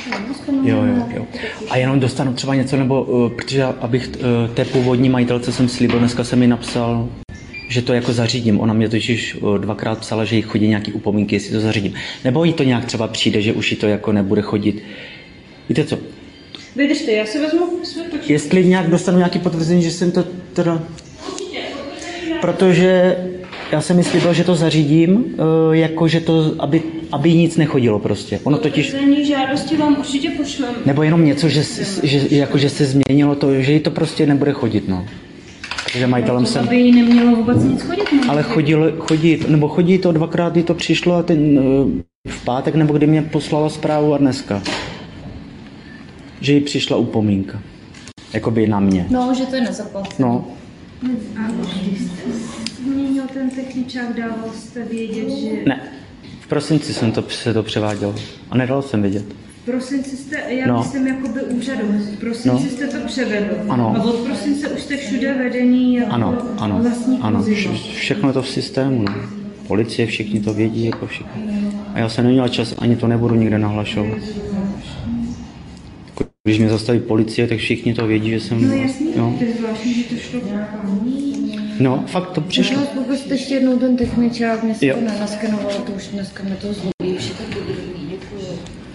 Jo. A jenom dostanu třeba něco, nebo protože abych té původní majitelce jsem slíbil, dneska jsem mi napsal, že to jako zařídím. Ona mě totiž dvakrát psala, že jí chodí nějaký upomínky, jestli to zařídím. Nebo jí to nějak třeba přijde, že už jí to jako nebude chodit. Víte co? Vydržte, já si vezmu své počítač. Jestli nějak dostanu nějaký potvrzení, že jsem to teda... Protože já jsem mi slíbil, že to zařídím, jako že to, aby nic nechodilo prostě. Ono totiž... Potvrzení žádosti vám určitě pošlem. Nebo jenom něco, že se změnilo to, že jí to prostě nebude chodit, no. Protože majitelem jsem... Aby jí nemělo vůbec nic chodit, no. Ale chodí to dvakrát, jí to přišlo a ten v pátek, nebo kdy mě poslala zprávu a dneska. Že jí přišla upomínka. Jakoby na mě. No, že to je nezaplacené. No. A když jste změnil ten techničák, dával jste vědět, že... Ne. V prosinci jsem se to převáděl. A nedal jsem vědět. V prosinci jste, já myslím jakoby úřadu, v prosinci jste to převedl. Ano. A od prosince už jste všude vedení jako vlastní vozidlo. Všechno je to v systému, no. Policie, všichni to vědí, jako všichni. A já jsem neměl čas, ani to nebudu nikde nahlašovat. Když mě zastaví policie, tak všichni to vědí, že jsem... No jasně, to je zvláštní, že to šlo. No, fakt to přišlo. No, pokud ještě jednou ten techničák, mě se to nenaskenovalo, to už dneska mě to zlobí, už je to dobrý, děkuji.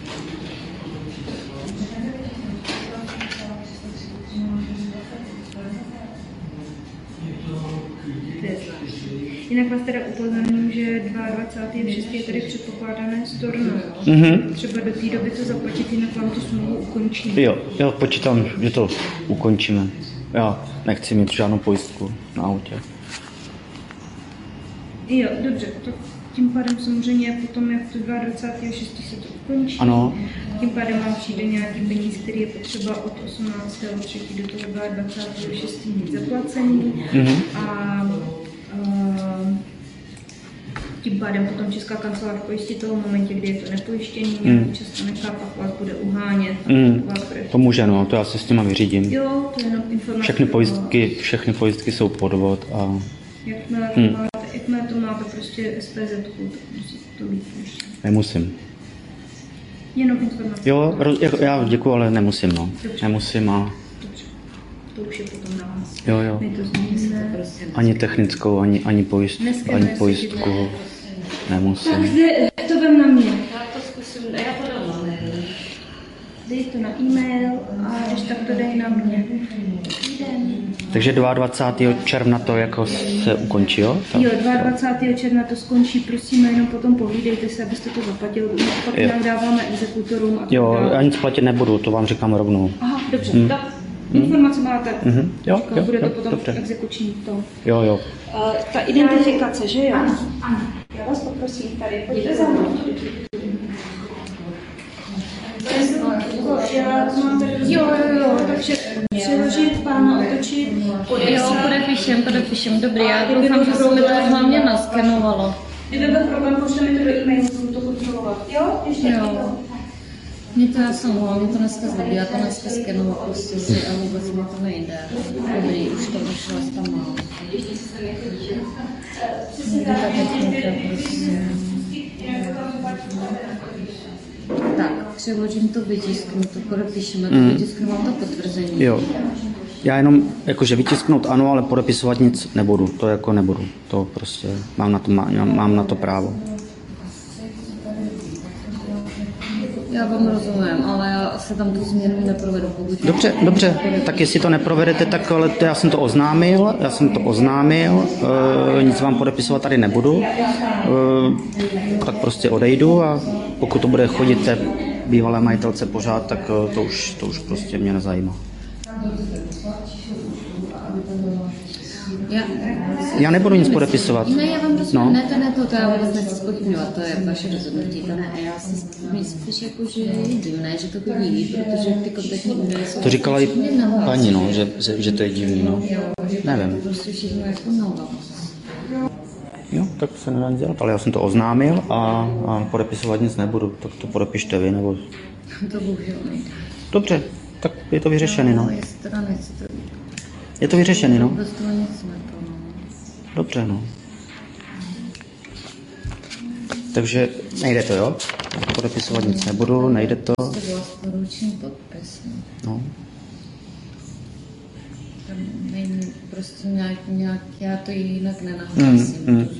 Jinak vás teda upozorním, že 22.6. je tady předpokládané storno. Třeba do té doby to zaplatit, jinak vám tu smlouvu ukončíme. Jo, já počítám, že to ukončíme. Já nechci mít žádnou pojistku na autě. Jo, dobře, tak tím pádem samozřejmě potom, jak to 22.6. se to ukončí, ano. Tím pádem vám přijde nějaký peníz, který je potřeba od 18.3. do toho 22.6. mít zaplacený. A tím pádem potom Česká kancelář pojistí toho v momentě, kdy je to nepojištění, nějaký čas to nechá, pak vás bude uhánět. To může, no, to já se s těma vyřídím. Jo, to je jenom informace. Všechny pojistky jsou podvod a... Jakmile to máte prostě SPZ-ku, tak musíte to líp ještě. Nemusím. Jenom informace. Jo, já děkuju, ale nemusím, no. Dobře. Nemusím a... Dobře. To už je potom na vás. Jo. My to změníme. Ani technickou, ani pojistku. Nemusím. Takže to vem na mě. Já to zkusím, já to dám. Dej to na e-mail a když tak to dej na mě. Takže 22. června to jako se ukončí, jo? Jo, 22. června to skončí, prosím, jenom potom povídejte se, abyste to zaplatili, pak nám dáváme exekutorům. Jo, já nic platit nebudu, to vám říkám rovnou. Aha, dobře, tak informace máte. Jo, bude to potom dobře. exekuční to. Jo. Ta identifikace, že jo? Ano. Já vás poprosím tady, pojďte za mnou. Jo, takže přeložit, pána otočit, podepíšem, dobrý, já doufám, že se mi to hlavně naskenovalo. Kdyby byl problém, pošle mi to do e-mailu, budu to kontrolovat. Jo? Ještě jo. Mě to já jsem hlavně to dneska zlobí, já to dneska skenovalo prostě si a vůbec mi to nejde. Dobrý, už to vyšlo, tam mám. Tak, přeložím to, vytisknu to, podepíšeme to, vytisknu vám to potvrzení. Jo. Já jenom jakože vytisknout ano, ale podepisovat nic nebudu, to jako nebudu. To prostě mám na to právo. Já vám rozumím, ale já se tam tu změnu neprovedu, pokud... Dobře, tak jestli to neprovedete, tak ale já jsem to oznámil, nic vám podepisovat tady nebudu, tak prostě odejdu a pokud to bude chodit té bývalé majitelce pořád, tak to už prostě mě nezajímá. Já nebudu nic podepisovat. Ne, já vám rozumím, ne, to já vůbec nechci zpochybňovat, to je vaše rozhodnutí, to ne, já si spíš jako, že je divné, že to chodí, protože ty kontaktní údaje jsou... To říkala i paní, no, že to je divný, no. Nevím. Prostě všechno jako nová. Jo, tak se nedá nic dělat, ale já jsem to oznámil a podepisovat nic nebudu, tak to podepište vy, nebo... To bohužel nejde. Dobře, tak je to vyřešený, no. Je to vyřešený, no. Dobře, no. Takže nejde to, jo? Podepisovat nic nebudu, nejde to. To bylo ruční podpis. No. Tam není prostě nějak, já to jinak nenahlásím.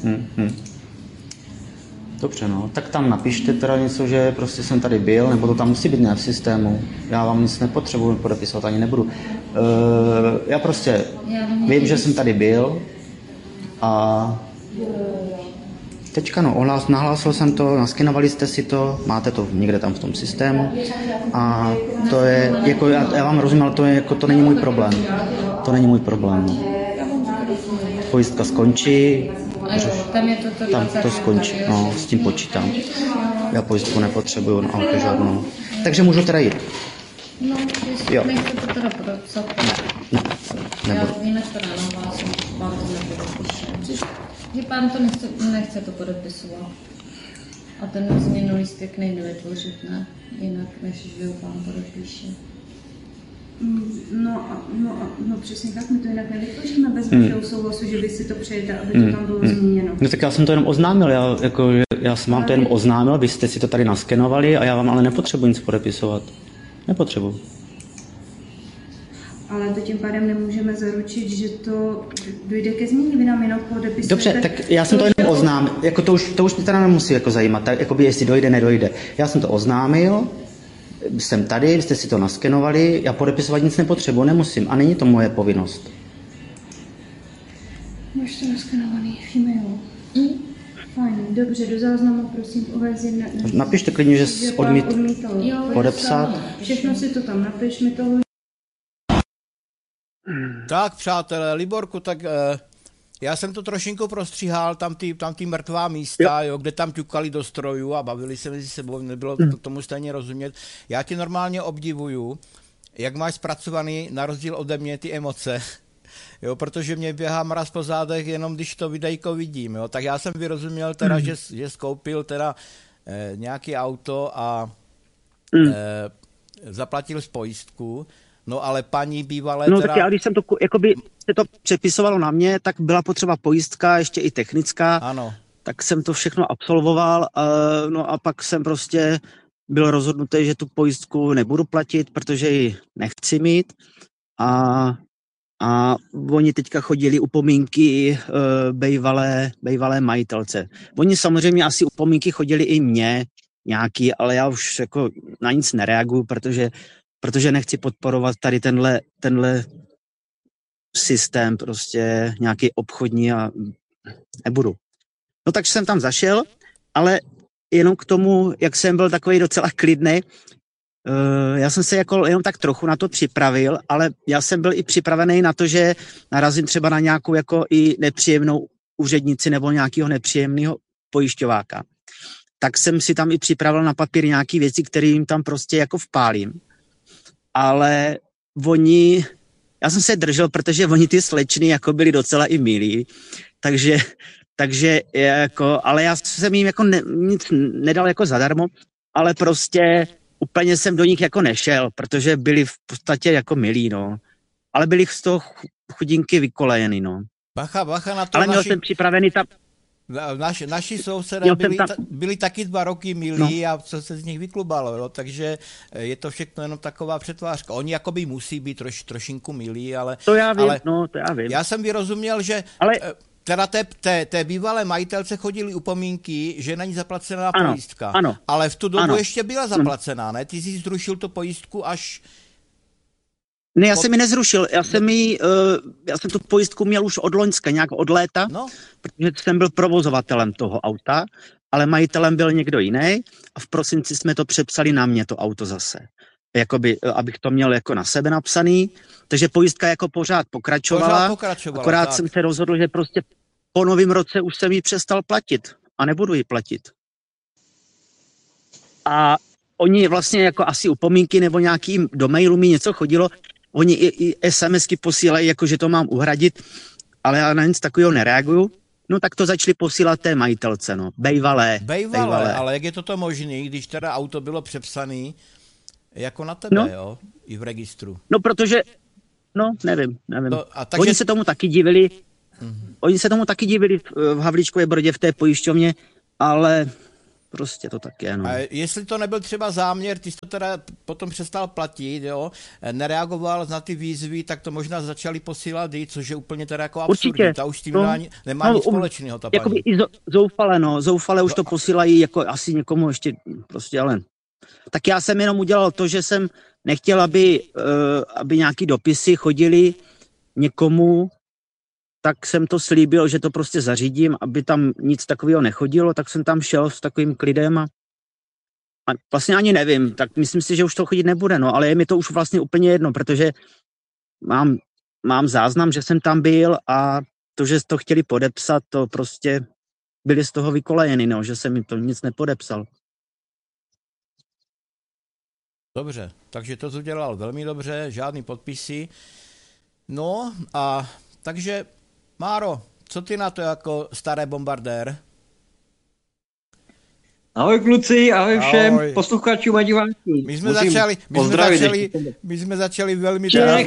Dobře, no. Tak tam napište teda něco, že prostě jsem tady byl, nebo to tam musí být nějak v systému. Já vám nic nepotřebuji podepisovat, ani nebudu. Já prostě vím, že jsem tady byl a teďka no, nahlásil jsem to, naskenovali jste si to, máte to někde tam v tom systému a to je, jako já vám rozumím, ale to je, jako to není můj problém. To není můj problém. No. Pojistka skončí, tam to skončí, no, s tím počítám. Já pojistku nepotřebuju na auto žádnou. Takže můžu teda jít. No, jestli nechce to teda podepsat. Ne, nebudu. Já jinak to nenahlásím, pán to nepodepíše. Že pán to nechce to podepisovat. A ten změnu lístek nejde vytvořit, ne? Jinak, než že ho pán podepíše. No přesně tak, my to jinak nevytvoříme bez vašeho souhlasu, že vy si to přejete, aby to tam bylo zmíněno. No tak já jsem to jenom oznámil, já jsem vám to jenom oznámil, vy jste si to tady naskenovali a já vám ale nepotřebuji nic podepisovat. Nepotřebuji. Ale to tím pádem nemůžeme zaručit, že to dojde ke změně, vy nám jenom podepisujete. Dobře, tak já jsem to jenom oznámil, jako to už mě teda nemusí jako zajímat, tak jakoby jestli dojde, nedojde. Já jsem to oznámil, jsem tady, jste si to naskenovali, já podepisovat nic nepotřebuji, nemusím a není to moje povinnost. Máš to naskenovaný v e-mailu. Fajn, dobře, do záznamu prosím uvést jedna... Napište klidně, že jsi odmítl podepsat. Všechno si to tam napiš, mi to... Tak přátelé, Liborku, tak já jsem to trošinku prostříhal, tam ty mrtvá místa, jo, kde tam ťukali do strojů a bavili se mezi sebou, nebylo tomu stejně rozumět. Já ti normálně obdivuju, jak máš zpracovaný na rozdíl ode mě ty emoce, jo, protože mě běhá mraz po zádech jenom když to videjko vidím, jo, tak já jsem vyrozuměl teda, že skoupil teda nějaký auto a zaplatil z pojistku. No ale paní bývalé no, teda... tak já, když jsem to, jakoby se to přepisovalo na mě, tak byla potřeba pojistka, ještě i technická. Ano. Tak jsem to všechno absolvoval, no a pak jsem prostě byl rozhodnutý, že tu pojistku nebudu platit, protože ji nechci mít. A oni teďka chodili upomínky bejvalé majitelce. Oni samozřejmě asi upomínky chodili i mně nějaký, ale já už jako na nic nereaguju, protože nechci podporovat tady tenhle systém prostě nějaký obchodní a nebudu. No takže jsem tam zašel, ale jenom k tomu, jak jsem byl takový docela klidný, já jsem se jako jenom tak trochu na to připravil, ale já jsem byl i připravený na to, že narazím třeba na nějakou jako i nepříjemnou úřednici nebo nějakého nepříjemného pojišťováka. Tak jsem si tam i připravil na papír nějaké věci, které jim tam prostě jako vpálím. Ale já jsem se držel, protože oni ty slečny jako byli docela i milí, takže jako, ale já jsem jim jako nic nedal jako zadarmo, ale prostě úplně jsem do nich jako nešel, protože byli v podstatě jako milí, no. Ale byli z toho chudinky vykolejeny, no. Bacha na to. Ale měl jsem připravený tam... Naši sousedé byli taky 2 roky milí a co se z nich vyklubalo, jo? Takže je to všechno jenom taková přetvářka. Oni jakoby musí být trošinku milí, ale... To já vím, to já vím. Já jsem vyrozuměl, že teda té bývalé majitelce chodili upomínky, že na ní zaplacená pojistka. Ano, ale v tu dobu ještě byla zaplacená, ne? Ty jsi zrušil tu pojistku až... Ne, já jsem ji nezrušil, já jsem tu pojistku měl už od loňska, nějak od léta, protože jsem byl provozovatelem toho auta, ale majitelem byl někdo jiný a v prosinci jsme to přepsali na mě, to auto zase. Jakoby, abych to měl jako na sebe napsaný, takže pojistka jako pořád pokračovala akorát tak. Jsem se rozhodl, že prostě po novém roce už jsem ji přestal platit a nebudu ji platit. A oni vlastně jako asi upomínky nebo nějaký do mailu mi něco chodilo, oni i SMSky posílají, jako že to mám uhradit, ale já na nic takového nereaguju. No tak to začali posílat té majitelce, no. Bejvalé. Ale jak je toto možné, když teda auto bylo přepsané jako na tebe, jo? I v registru. No protože, nevím. Oni se tomu taky divili, v Havlíčkové Brodě v té pojišťovně ale prostě to tak je. No. A jestli to nebyl třeba záměr, ty jsi to teda potom přestal platit, jo, nereagoval na ty výzvy, tak to možná začali posílat, což je úplně teda jako absurdní. Ta už s tím nemá nic společného. Jakoby i zoufale už to posílají jako asi někomu ještě prostě, ale tak já jsem jenom udělal to, že jsem nechtěl, aby nějaký dopisy chodili někomu, tak jsem to slíbil, že to prostě zařídím, aby tam nic takového nechodilo, tak jsem tam šel s takovým klidem a vlastně ani nevím, tak myslím si, že už to chodit nebude, no, ale je mi to už vlastně úplně jedno, protože mám záznam, že jsem tam byl a to, že to chtěli podepsat, to prostě byli z toho vykolejeni, no, že jsem jim to nic nepodepsal. Dobře, takže to udělal velmi dobře, žádný podpisy. No a takže, Máro, co ty na to jako starý bombardér? Ahoj kluci, ahoj všem posluchačům a divákům. My jsme začali velmi...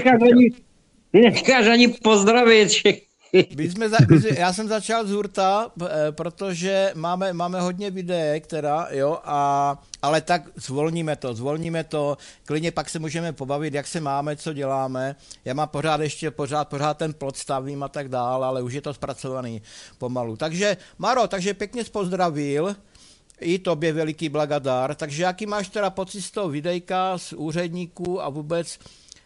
Ty necháš ani pozdravit všechny. Já jsem začal z hurta, protože máme hodně videí, jo, ale tak zvolníme to, klidně pak se můžeme pobavit, jak se máme, co děláme. Já mám pořád ten plot stavím a tak dál, ale už je to zpracovaný pomalu. Takže, Maro, pěkně jsi pozdravil, i tobě veliký blagadár, takže jaký máš teda pocit z toho videjka, z úředníků a vůbec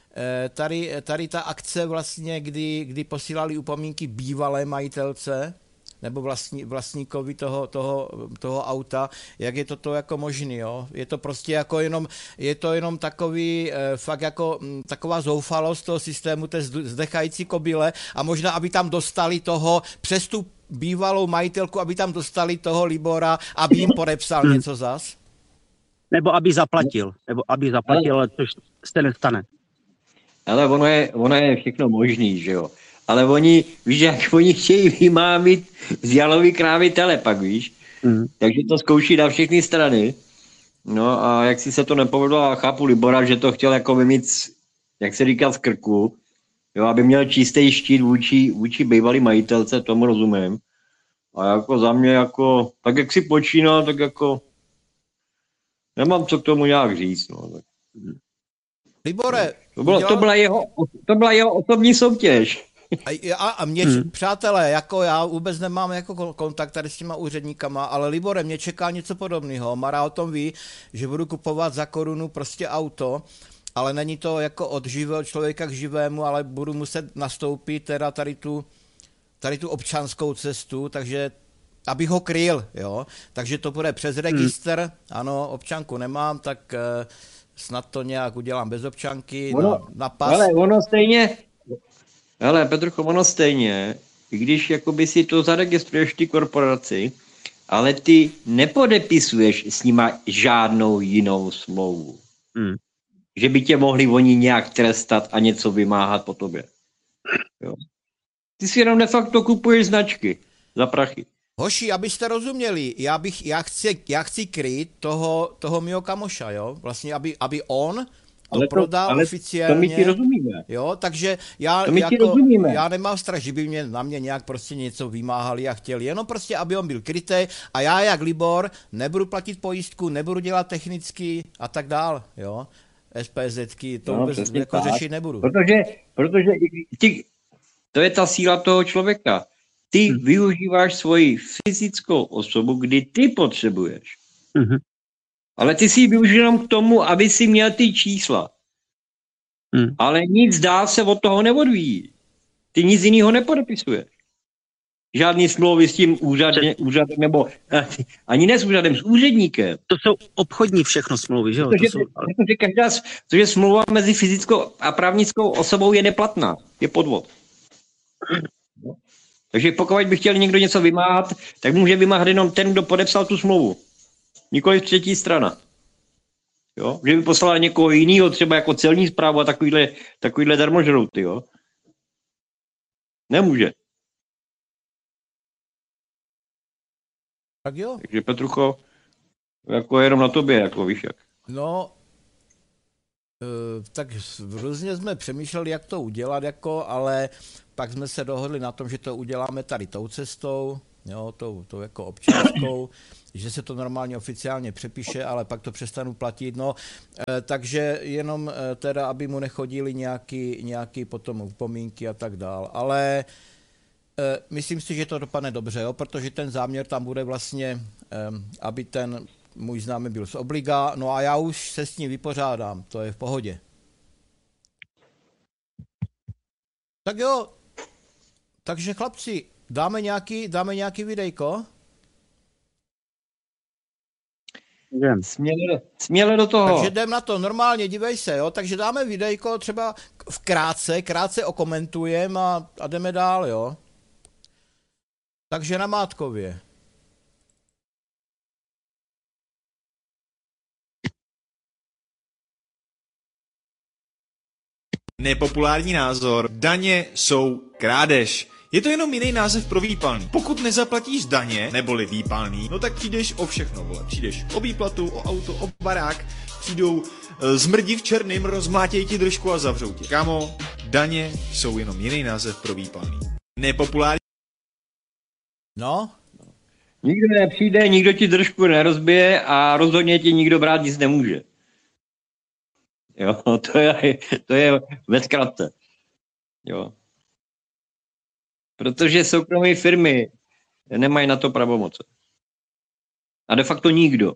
tady ta akce vlastně, kdy posílali upomínky bývalé majitelce nebo vlastníkovi toho auta, jak je to jako možný, jo? Je to prostě jako jenom takový, fakt jako taková zoufalost toho systému, té zdechající kobyle a možná, aby tam dostali toho přes tu bývalou majitelku, aby tam dostali toho Libora, aby jim podepsal něco zas? Nebo aby zaplatil, což se nestane. Ale ono je všechno možný, že jo. Ale víš, jak oni chtějí vymámit z jalový krávy telepak, víš. Takže to zkouší na všechny strany. No a jak si se to nepovedlo, a chápu Libora, že to chtěl jako vymít, jak se říká, z krku, jo, aby měl čistý štít vůči bývalý majitelce, tomu rozumím. A jako za mě, jako, tak jak si počínal, tak jako nemám co k tomu nějak říct, no. Libore, to byla jeho osobní soutěž. A mě, přátelé, jako já vůbec nemám jako kontakt tady s těma úředníkama, ale Libore, mě čeká něco podobného. Mara o tom ví, že budu kupovat za korunu prostě auto, ale není to jako od živého člověka k živému, ale budu muset nastoupit teda tady tu občanskou cestu, takže abych ho kryl, jo. Takže to bude přes registr, ano, občanku nemám, tak snad to nějak udělám bez občanky, na pas. Ale Petrucho, ono stejně, i když jakoby si to zaregistruješ ty korporaci, ale ty nepodepisuješ s nima žádnou jinou smlouvu. Že by tě mohli oni nějak trestat a něco vymáhat po tobě. Jo. Ty si jenom de facto kupuješ značky za prachy. Hoši, abyste rozuměli, já chci kryt toho mýho kamoša, jo? Vlastně, aby on to prodal oficiálně. To my ti rozumíme. Jo, takže já nemám strach, že by na mě nějak prostě něco vymáhali a chtěli, jenom prostě, aby on byl krytý a já jak Libor nebudu platit pojistku, nebudu dělat technicky a tak dál, jo. SPZky, to vůbec jako řešit nebudu. Protože to je ta síla toho člověka. Ty využíváš svoji fyzickou osobu, kdy ty potřebuješ. Ale ty si ji využil jenom k tomu, aby si měl ty čísla. Ale nic dál se od toho neodvíjí. Ty nic jiného nepodepisuješ. Žádný smlouvy s tím úřadem, nebo ani ne s úřadem, s úředníkem. To jsou obchodní všechno smlouvy, že jo? Protože smlouva mezi fyzickou a právnickou osobou je neplatná. Je podvod. Takže pokud by chtěl někdo něco vymáhat, tak může vymáhat jenom ten, kdo podepsal tu smlouvu. Nikoliv třetí strana. Jo? Že by poslala někoho jiného, třeba jako celní správu a takovýhle darmožrouty, jo? Nemůže. Tak jo. Takže Petrucho, jako jenom na tobě, jako víš jak. No, tak různě jsme přemýšleli, jak to udělat, jako, ale pak jsme se dohodli na tom, že to uděláme tady tou cestou, jo, tou jako občanskou, že se to normálně oficiálně přepíše, ale pak to přestanu platit, no, takže jenom teda, aby mu nechodili nějaký potom upomínky a tak dál, ale myslím si, že to dopadne dobře, jo, protože ten záměr tam bude vlastně, aby ten můj známý byl z obliga, no a já už se s ním vypořádám, to je v pohodě. Tak jo, takže chlapci, dáme nějaký videjko? Směle do toho. Takže jdem na to, normálně, dívej se, jo, takže dáme videjko, třeba krátce okomentujeme a jdeme dál, jo. Takže na Mátkově. Nepopulární názor. Daně jsou krádež. Je to jenom jiný název pro výpalný. Pokud nezaplatíš daně, neboli výpalný, no tak přijdeš o všechno, vole. Přijdeš o výplatu, o auto, o barák, přijdou zmrdi v černým, rozmlátějí ti držku a zavřou tě. Kámo, daně jsou jenom jiný název pro výpalný. Nepopulární. No? Nikdo nepřijde, nikdo ti držku nerozbije a rozhodně ti nikdo brát nic nemůže. Jo, to je ve zkratce. Jo. Protože soukromé firmy nemají na to pravomoce. A de facto nikdo.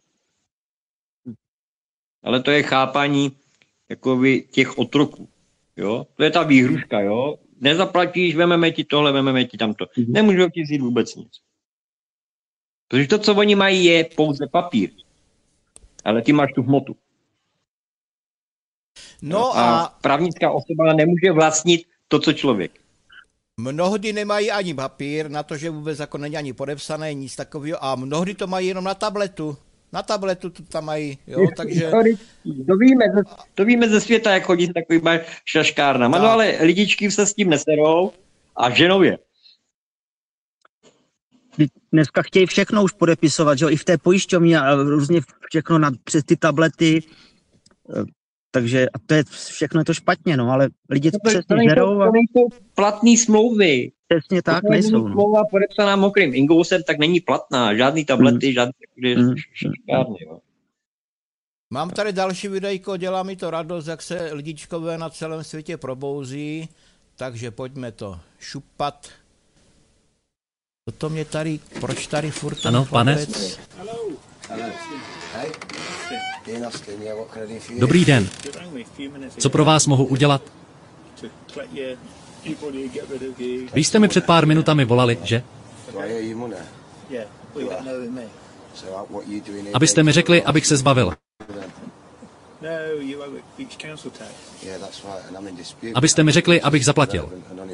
Ale to je chápání jakoby těch otroků. Jo? To je ta výhruška, jo. Nezaplatíš, vememe ti tohle, vememe ti tamto. Nemůžou ti vzít vůbec nic. Protože to, co oni mají, je pouze papír. Ale ty máš tu hmotu. No a právnická osoba nemůže vlastnit to, co člověk. Mnohdy nemají ani papír, na to, že vůbec jako není ani podepsané, nic takového, a mnohdy to mají jenom na tabletu. Na tabletu to tam mají, jo, takže... To víme ze světa, jak chodí s takovýma šaškárnama, no ale lidičky se s tím neserou a ženou je. Dneska chtějí všechno už podepisovat, že jo, i v té pojišťovně a různě všechno přes ty tablety, takže a to je všechno to špatně, no, ale lidi to přesně žerou. To nejsou platný smlouvy. Přesně tak, nejsou. Smlouva podepsaná mokrým ingousem, tak není platná. Žádný tablety, žádný šaškárny, jo. Mám tady další videjko, dělá mi to radost, jak se lidičkové na celém světě probouzí, takže pojďme to šupat. Toto mě tady, proč tady furt ten ano, pane. Dobrý den. Co pro vás mohu udělat? Vy jste mi před pár minutami volali, že? Abyste mi řekli, abych se zbavil. Abyste mi řekli, abych zaplatil.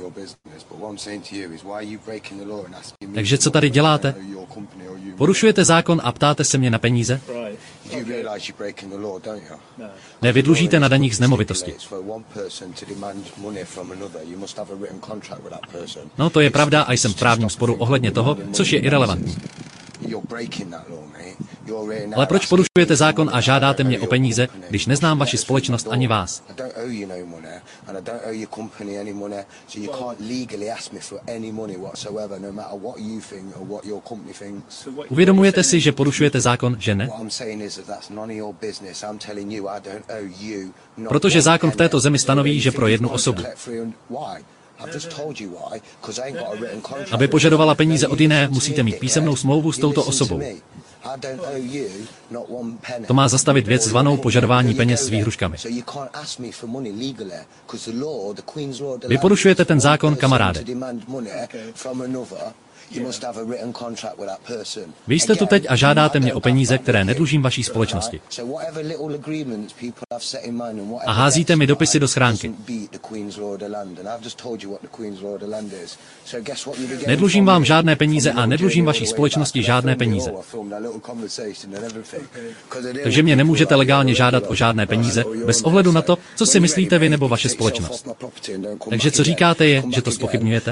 Takže co tady děláte? Porušujete zákon a ptáte se mě na peníze? Ne, vy dlužíte na daních z nemovitosti. No, to je pravda a jsem v právním sporu ohledně toho, což je irelevantní. Ale proč porušujete zákon a žádáte mě o peníze, když neznám vaši společnost ani vás? Uvědomujete si, že porušujete zákon, že ne? Protože zákon v této zemi stanoví, že pro jednu osobu, aby požadovala peníze od jiné, musíte mít písemnou smlouvu s touto osobou. To má zastavit věc zvanou požadování peněz s výhruškami. Vy porušujete ten zákon, kamaráde. Vy jste tu teď a žádáte mě o peníze, které nedlužím vaší společnosti. A házíte mi dopisy do schránky. Nedlužím vám žádné peníze a nedlužím vaší společnosti žádné peníze. Takže mě nemůžete legálně žádat o žádné peníze, bez ohledu na to, co si myslíte vy nebo vaše společnost. Takže co říkáte je, že to zpochybňujete?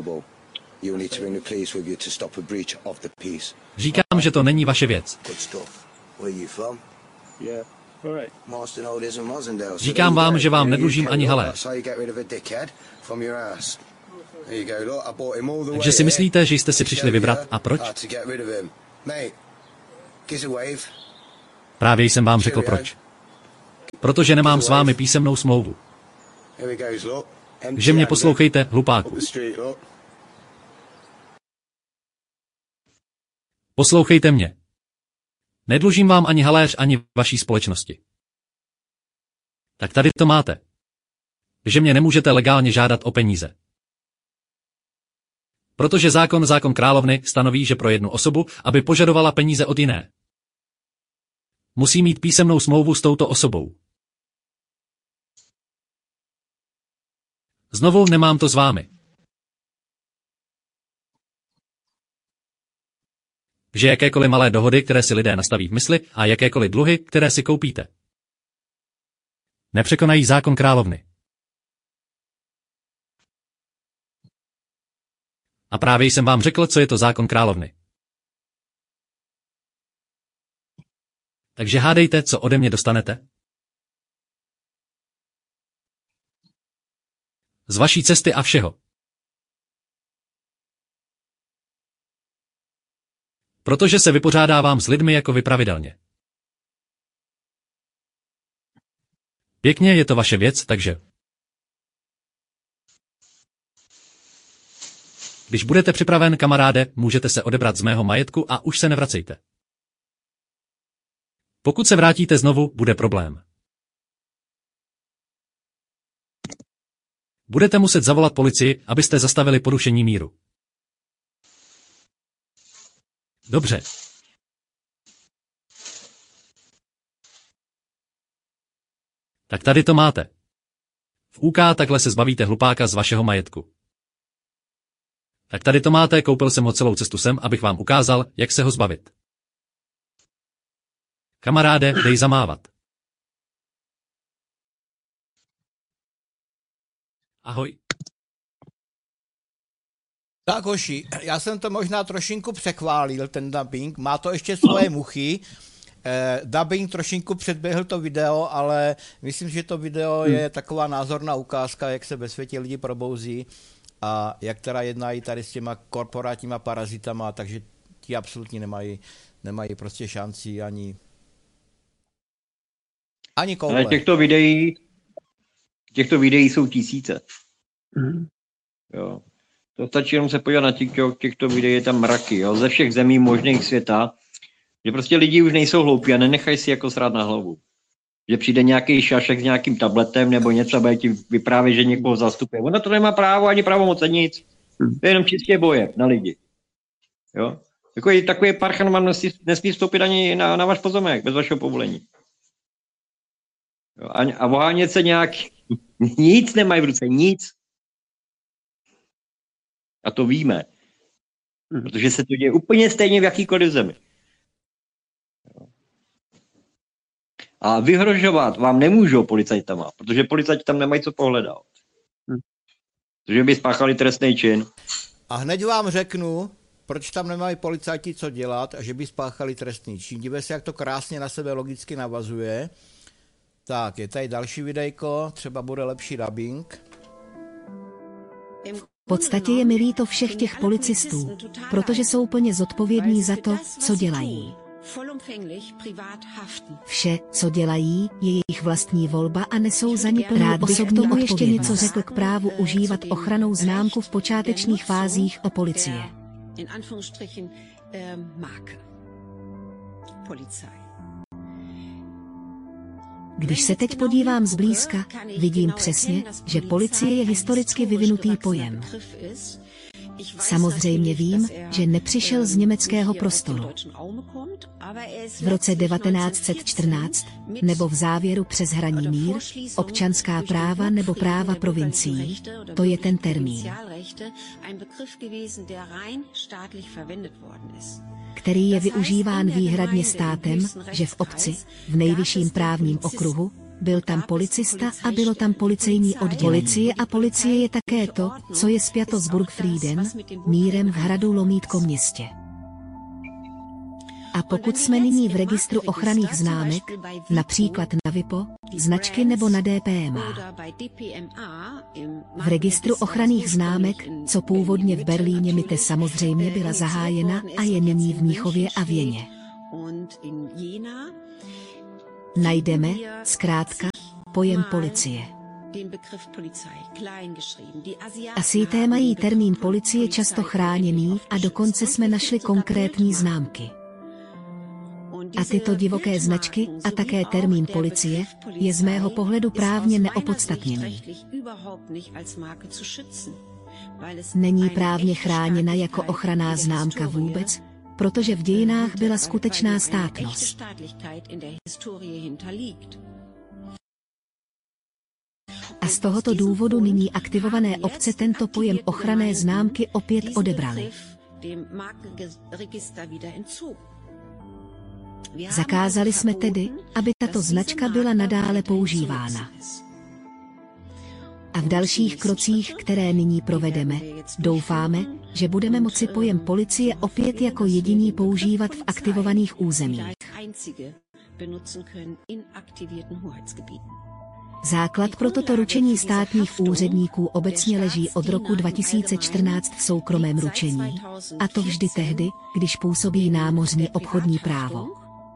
Říkám, že to není vaše věc. Říkám vám, že vám nedlužím ani haléř. Takže si myslíte, že jste si přišli vybrat a proč? Právě jsem vám řekl proč. Protože nemám s vámi písemnou smlouvu. Takže mě poslouchejte, hlupáku. Poslouchejte mě. Nedlužím vám ani haléř, ani vaší společnosti. Tak tady to máte. Že mě nemůžete legálně žádat o peníze. Protože zákon královny stanoví, že pro jednu osobu, aby požadovala peníze od jiné, musí mít písemnou smlouvu s touto osobou. Znovu nemám to s vámi. Že jakékoliv malé dohody, které si lidé nastaví v mysli, a jakékoliv dluhy, které si koupíte, nepřekonají zákon královny. A právě jsem vám řekl, co je to zákon královny. Takže hádejte, co ode mě dostanete? Z vaší cesty a všeho. Protože se vypořádávám s lidmi jako vy pravidelně. Pěkně, je to vaše věc, takže... Když budete připraven, kamaráde, můžete se odebrat z mého majetku a už se nevracejte. Pokud se vrátíte znovu, bude problém. Budete muset zavolat policii, abyste zastavili porušení míru. Dobře. Tak tady to máte. V UK takhle se zbavíte hlupáka z vašeho majetku. Tak tady to máte, koupil jsem ho celou cestu sem, abych vám ukázal, jak se ho zbavit. Kamaráde, dej zamávat. Ahoj. Tak hoši, já jsem to možná trošinku přechválil, ten dubbing, má to ještě svoje muchy. Dubbing trošinku předběhl to video, ale myslím, že to video je taková názorná ukázka, jak se ve světě lidi probouzí a jak teda jednají tady s těma korporátníma parazitama, takže ti absolutně nemají prostě šanci ani koule. Ale těchto videí jsou tisíce. Jo. To stačí jenom se podívat na TikTok, těchto videí je tam mraky, jo, ze všech zemí možných světa, že prostě lidi už nejsou hloupí a nenechají si jako srát na hlavu. Že přijde nějaký šašek s nějakým tabletem nebo něco, bude ti vyprávět, že někoho zastupuje. Ona to nemá právo ani pravomoc, nic. To je jenom čistě boje na lidi. Jo? Takový parchan vám nesmí vstoupit ani na váš pozemek, bez vašeho povolení. Jo? A ohánět se nějak... Nic nemají v ruce, nic. A to víme. Protože se to děje úplně stejně v jakýkoliv zemi. A vyhrožovat vám nemůžou policajtama, protože policajti tam nemají co pohledat. Protože by spáchali trestný čin. A hned vám řeknu, proč tam nemají policajti co dělat a že by spáchali trestný čin. Dívej se, jak to krásně na sebe logicky navazuje. Tak, je tady další videjko, třeba bude lepší dubbing. V podstatě je mi líto všech těch policistů, protože jsou plně zodpovědní za to, co dělají. Vše, co dělají, je jejich vlastní volba a nesou za ně plnou osobní odpovědnost. Ještě něco řekl k právu užívat ochrannou známku v počátečních fázích o policie. Když se teď podívám zblízka, vidím přesně, že policie je historicky vyvinutý pojem. Samozřejmě vím, že nepřišel z německého prostoru. V roce 1914, nebo v závěru přes hraní mír, občanská práva nebo práva provincií, to je ten termín, který je využíván výhradně státem, že v obci, v nejvyšším právním okruhu, byl tam policista a bylo tam policejní oddělení. Policie je také to, co je spjato s Burgfrieden, mírem v hradu Lomítko městě. A pokud jsme nyní v registru ochranných známek, například na WIPO, značky nebo na DPMA. V registru ochranných známek, co původně v Berlíně MITE samozřejmě byla zahájena a je nyní v Mnichově a Věně. Najdeme, zkrátka, pojem policie. Asijité mají termín policie často chráněný a dokonce jsme našli konkrétní známky. A tyto divoké značky a také termín policie je z mého pohledu právně neopodstatněný. Není právně chráněna jako ochranná známka vůbec, protože v dějinách byla skutečná státnost. A z tohoto důvodu nyní aktivované obce tento pojem ochranné známky opět odebraly. Zakázali jsme tedy, aby tato značka byla nadále používána. A v dalších krocích, které nyní provedeme, doufáme, že budeme moci pojem policie opět jako jediný používat v aktivovaných územích. Základ pro toto ručení státních úředníků obecně leží od roku 2014 v soukromém ručení, a to vždy tehdy, když působí námořní obchodní právo.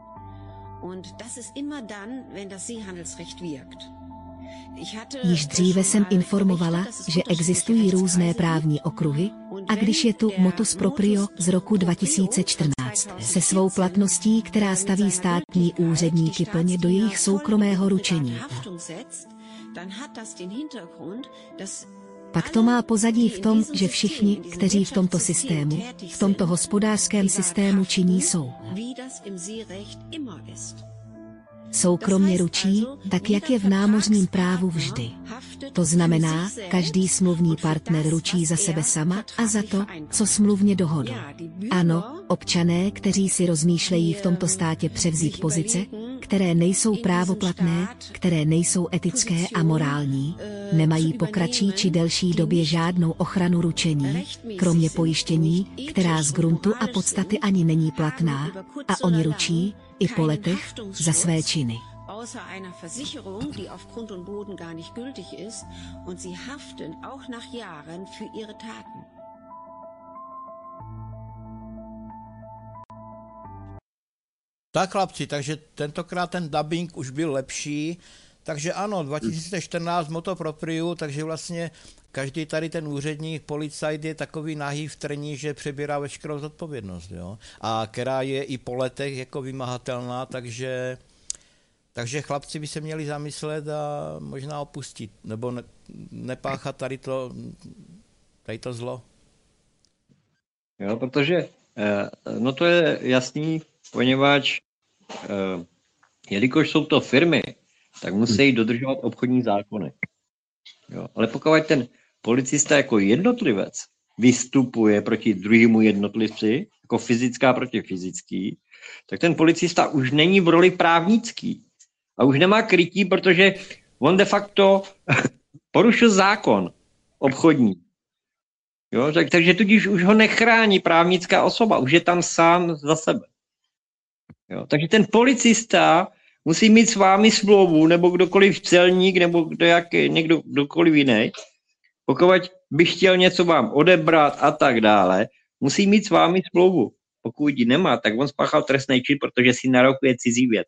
Již dříve jsem informovala, že existují různé právní okruhy, a když je tu motus proprio z roku 2014 se svou platností, která staví státní úředníky plně do jejich soukromého ručení. Pak to má pozadí v tom, že všichni, kteří v tomto systému, v tomto hospodářském systému činí, jsou soukromně ručí, tak jak je v námořním právu vždy. To znamená, každý smluvní partner ručí za sebe sama a za to, co smluvně dohodl. Ano, občané, kteří si rozmýšlejí v tomto státě převzít pozice, které nejsou právoplatné, které nejsou etické a morální, nemají po kratší či delší době žádnou ochranu ručení, kromě pojištění, která z gruntu a podstaty ani není platná, a oni ručí, i po letech, za své činy. Außer einer Versicherung, die auf Grund und Boden gar nicht gültig ist, und sie haften auch nach Jahren für ihre Taten. Tak chlapci, takže tentokrát ten dubbing už byl lepší, takže ano, 2014 moto propriu, takže vlastně každý tady ten úředník, policajt je takový nahý v trní, že přebírá veškerou zodpovědnost, jo? A která je i po letech jako vymahatelná, takže chlapci by se měli zamyslet a možná opustit, nebo nepáchat tady to zlo. Jo, protože no to je jasný, poněvadž jelikož jsou to firmy, tak musí dodržovat obchodní zákony. Jo, ale pokud ten policista jako jednotlivec vystupuje proti druhému jednotlivci, jako fyzická proti fyzický, tak ten policista už není v roli právnický. A už nemá krytí, protože on de facto porušil zákon obchodní. Jo, takže tudíž už ho nechrání právnická osoba, už je tam sám za sebe. Jo, takže ten policista musí mít s vámi smlouvu, nebo kdokoliv celník, nebo kdokoliv jiný. Pokud by chtěl něco vám odebrat a tak dále, musí mít s vámi smlouvu. Pokud ji nemá, tak on spáchal trestný čin, protože si narokuje cizí věc.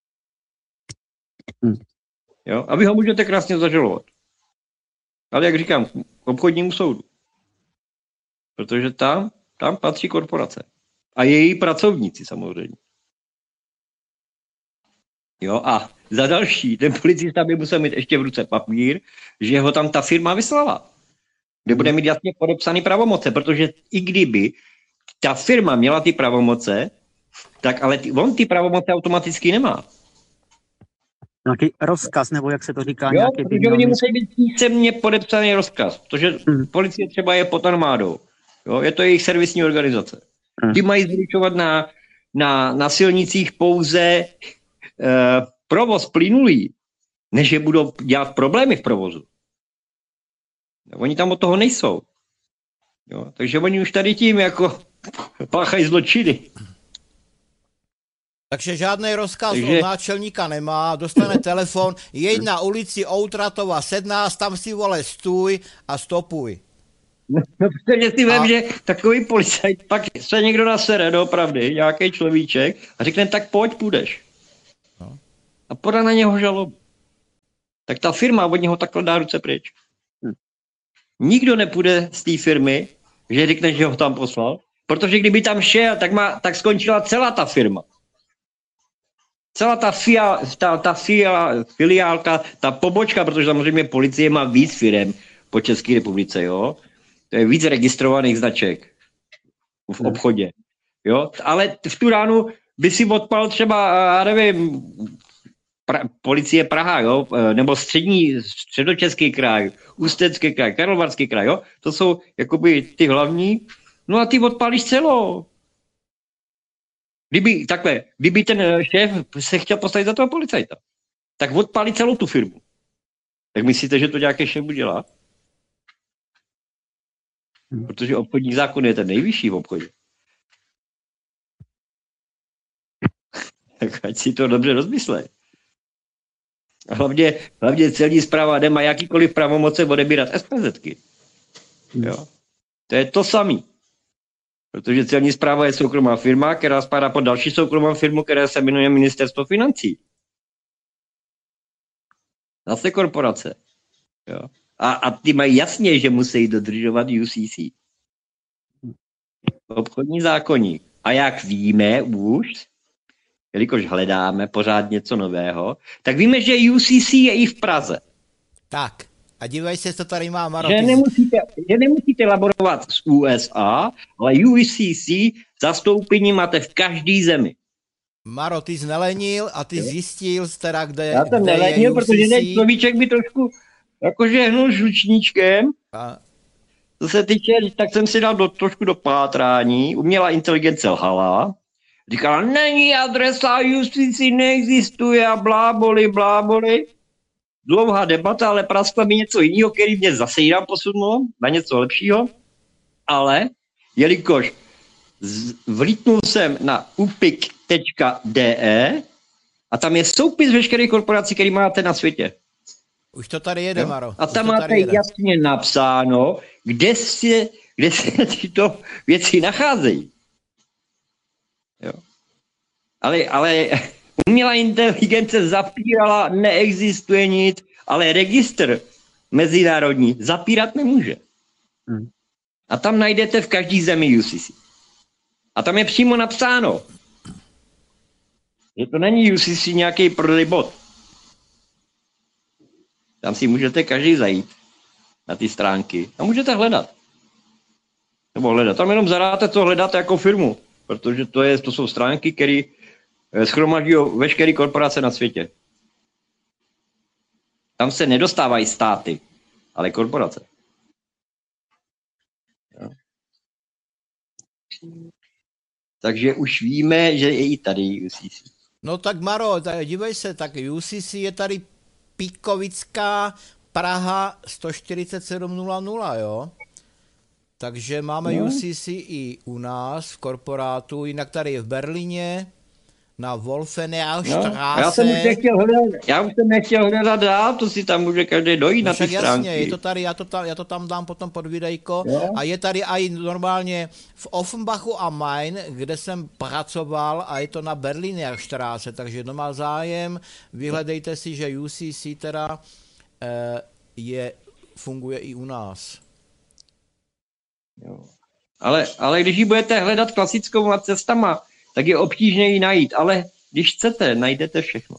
Jo? A vy ho můžete krásně zažalovat. Ale jak říkám, k obchodnímu soudu. Protože tam patří korporace. A její pracovníci samozřejmě. Jo, a za další, ten policista by musel mít ještě v ruce papír, že ho tam ta firma vyslala. Kde bude mít jasně podepsaný pravomoce, protože i kdyby ta firma měla ty pravomoce, tak ale on ty pravomoce automaticky nemá. Nějaký rozkaz, nebo jak se to říká? Jo, protože oni musí být písemně podepsaný rozkaz, protože policie třeba je pod armádou. Jo, je to jejich servisní organizace. Ty mají zvyšovat na silnicích pouze provoz plynulý, než je budou dělat problémy v provozu. Oni tam od toho nejsou. Jo, takže oni už tady tím jako páchají zločiny. Takže žádný rozkaz od náčelníka nemá, dostane telefon, jeď na ulici Outratova 17, tam si vole stůj a stopuj. No, protože si vem, že takový policajt, pak se někdo nasere doopravdy, nějaký človíček a řekne, tak pojď, půjdeš. No. A podá na něho žalobu. Tak ta firma od něho takhle dá ruce pryč. Nikdo nepůjde z té firmy, že řekne, že ho tam poslal, protože kdyby tam šel, tak skončila celá ta firma. Celá ta filiálka, ta pobočka, protože samozřejmě policie má víc firem po České republice, jo. To je víc registrovaných značek v obchodě, jo. Ale v tu ránu by si odpal třeba, já nevím, policie Praha, jo, nebo středočeský kraj, Ústecký kraj, Karlovarský kraj, jo. To jsou jakoby ty hlavní. No a ty odpálíš celou. Kdyby ten šéf se chtěl postavit za toho policajta, tak odpálí celou tu firmu. Tak myslíte, že to nějaký šéf udělá? Protože obchodní zákon je ten nejvyšší v obchodě. Tak ať si to dobře rozmyslej. A hlavně celní správa nemá jakýkoliv pravomoce odebírat SPZky. Jo? To je to samý. Protože celní správa je soukromá firma, která spadá pod další soukromou firmu, která se jmenuje Ministerstvo financí. Zase korporace. Jo. A ty mají jasně, že musí dodržovat UCC. Obchodní zákoník. A jak víme už, jelikož hledáme pořád něco nového, tak víme, že UCC je i v Praze. Tak. A dívej se, co tady má Maro. Že nemusíte laborovat z USA, ale UCC zastoupení máte v každý zemi. Maro, ty jsi nelenil a ty zjistil teda, kde je Já jsem nelenil, protože ten človíček by trošku jakože hnul žlučníčkem. Co se týče, tak jsem si dal trošku do pátrání. Umělá inteligence lhala. Říkala, není adresa, UCC neexistuje a bláboli. Dlouhá debata, ale praskla mi něco jiného, který mě zase jinam posunulo na něco lepšího. Ale jelikož vlítnul jsem na upik.de a tam je soupis veškerých korporací, který máte na světě. Už to tady jede, Maro. A tam máte jasně napsáno, kde se tyto věci nacházejí. Jo. Ale umělá inteligence zapírala, neexistuje nic, ale registr mezinárodní zapírat nemůže. A tam najdete v každý zemi UCC. A tam je přímo napsáno, že to není UCC nějaký prodej bod. Tam si můžete každý zajít na ty stránky a můžete hledat. Nebo hledat. Tam jenom zadáte, co hledáte jako firmu. Protože to jsou stránky, které shromažďují veškeré korporace na světě. Tam se nedostávají státy, ale korporace. Jo. Takže už víme, že je i tady UCC. No tak Maro, dívej se, tak UCC je tady Píkovická Praha 14700, jo? Takže máme UCC i u nás v korporátu, jinak tady je v Berlíně, na Wolfenaustraße. Já už jsem nechtěl hledat dál, to si tam může každý dojít na ty stránky. Jasně, je to tady, já to tam dám potom pod videjko. Jo? A je tady i normálně v Offenbachu am Main, kde jsem pracoval a je to na Berliner-Straße, takže kdo má zájem, vyhledejte si, že UCC teda funguje i u nás. Jo. Ale když ji budete hledat klasickou cestama, tak je obtížně ji najít, ale když chcete, najdete všechno.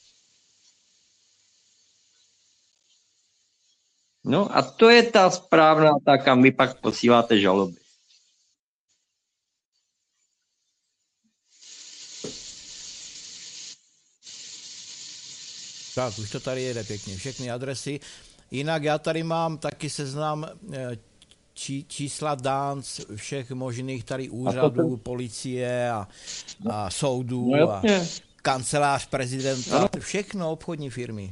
No a to je ta správná, kam vy pak posíláte žaloby. Tak, už to tady jede pěkně, všechny adresy. Jinak já tady mám taky seznam čísla dánc všech možných tady úřadů, policie a soudů a kancelář prezidenta, všechno obchodní firmy.